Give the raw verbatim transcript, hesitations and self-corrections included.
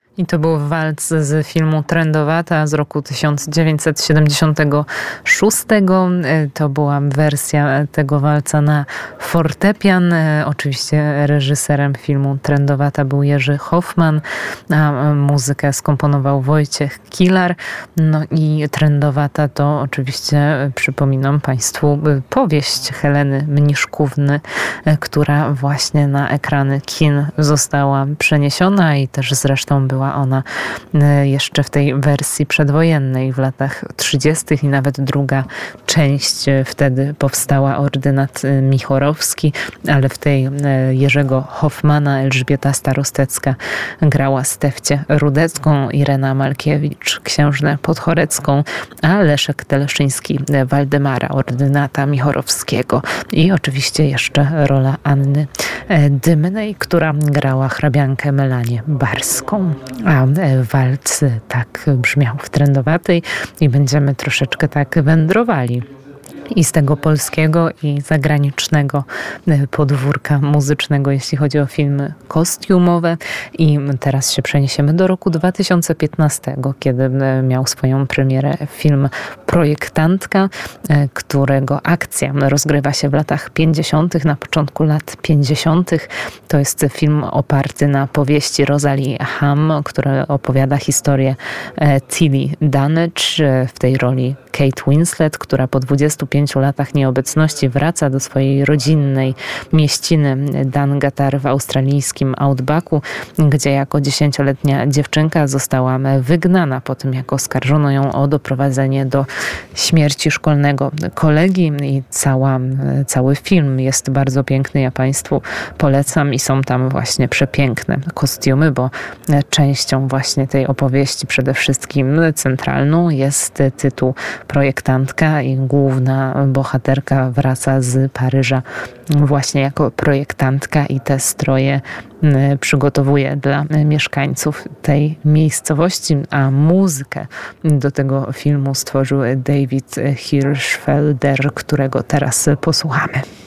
I to był walc z filmu Trędowata z roku tysiąc dziewięćset siedemdziesiątego szóstego. To była wersja tego walca na fortepian. Oczywiście reżyserem filmu Trędowata był Jerzy Hoffman, a muzykę skomponował Wojciech Kilar. No i Trędowata to oczywiście, przypominam Państwu, powieść Heleny Mniszkówny, która właśnie na ekrany kin została przeniesiona i też zresztą była ona jeszcze w tej wersji przedwojennej w latach trzydziestych i nawet druga część wtedy powstała, Ordynat Michorowski, ale w tej Jerzego Hoffmana Elżbieta Starostecka grała Stefcię Rudecką, Irena Malkiewicz księżnę Podchorecką, a Leszek Teleszyński Waldemara, Ordynata Michorowskiego i oczywiście jeszcze rola Anny Dymnej, która grała hrabiankę Melanię Barską. A walc tak brzmiał w Trędowatej i będziemy troszeczkę tak wędrowali i z tego polskiego i zagranicznego podwórka muzycznego, jeśli chodzi o filmy kostiumowe. I teraz się przeniesiemy do roku dwa tysiące piętnastego, kiedy miał swoją premierę film Projektantka, którego akcja rozgrywa się w latach pięćdziesiątych, na początku lat pięćdziesiątych. To jest film oparty na powieści Rosalie Ham, która opowiada historię Tilly Danich, w tej roli Kate Winslet, która po dwudziestu pięciu latach nieobecności wraca do swojej rodzinnej mieściny Dangatar w australijskim Outbacku, gdzie jako dziesięcioletnia dziewczynka została wygnana po tym, jak oskarżono ją o doprowadzenie do śmierci szkolnego kolegi. I cała, cały film jest bardzo piękny, ja Państwu polecam i są tam właśnie przepiękne kostiumy, bo częścią właśnie tej opowieści przede wszystkim centralną jest tytuł Projektantka i główna bohaterka wraca z Paryża właśnie jako projektantka i te stroje przygotowuje dla mieszkańców tej miejscowości, a muzykę do tego filmu stworzył David Hirschfelder, którego teraz posłuchamy.